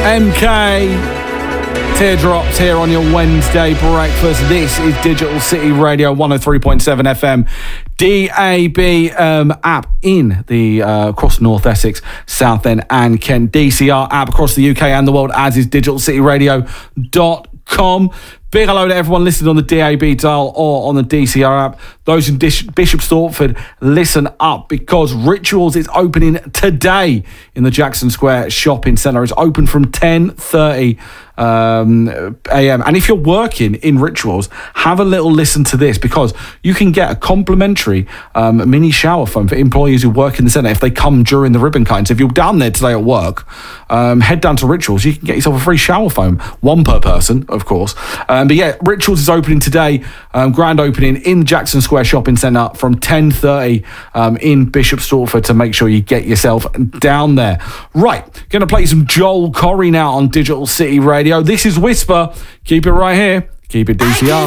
MK. Teardrops here on your Wednesday breakfast. This is Digital City Radio 103.7 FM, DAB app in the across North Essex, Southend and Kent, DCR app across the UK and the world, as is digitalcityradio.com. Big hello to everyone listening on the DAB dial or on the DCR app. Those in Bishop Stortford, listen up, because Rituals is opening today in the Jackson Square Shopping Centre. It's open from 10:30 a.m. And if you're working in Rituals, have a little listen to this, because you can get a complimentary mini shower foam for employees who work in the centre if they come during the ribbon cutting. So if you're down there today at work, head down to Rituals. You can get yourself a free shower foam, one per person, of course. But yeah, Rituals is opening today, grand opening in Jackson Square Shopping Centre from 10:30 in Bishop Stortford, to make sure you get yourself down there. Right, going to play some Joel Corry now on Digital City Radio. This is Whisper. Keep it right here. Keep it DCR.